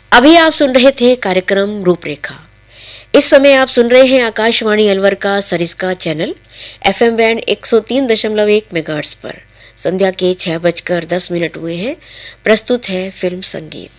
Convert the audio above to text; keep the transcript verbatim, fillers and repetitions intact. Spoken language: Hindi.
अभी आप सुन रहे थे कार्यक्रम रूपरेखा। इस समय आप सुन रहे हैं आकाशवाणी अलवर का सरिस्का चैनल एफएम बैंड एक सौ तीन दशमलव एक मेगाहर्ट्ज पर। संध्या के छह बजकर दस मिनट हुए हैं। प्रस्तुत है फिल्म संगीत।